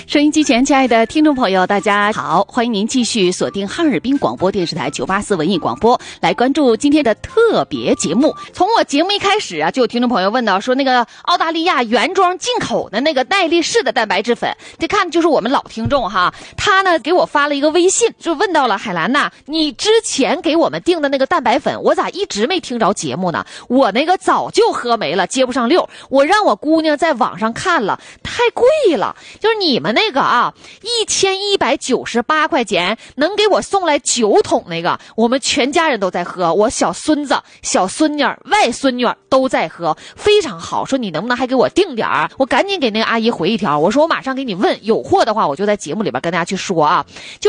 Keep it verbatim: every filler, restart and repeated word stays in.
收音机前亲爱的听众朋友大家好，欢迎您继续锁定哈尔滨广播电视台九八四文艺广播，来关注今天的特别节目。从我节目一开始啊，就有听众朋友问到说，那个澳大利亚原装进口的那个耐力士的蛋白质粉，这看就是我们老听众哈，他呢给我发了一个微信，就问到了海兰呐，你之前给我们订的那个蛋白粉，我咋一直没听着节目呢？我那个早就喝没了，接不上溜，我让我姑娘在网上看了，太贵了，就是你们那个啊，一千一百九十八块钱能给我送来九桶那个，我们全家人都在喝，我小孙子、小孙女、外孙女都在喝，非常好。说你能不能还给我订点儿？我赶紧给那个阿姨回一条，我说我马上给你问，有货的话我就在节目里边跟大家去说啊。就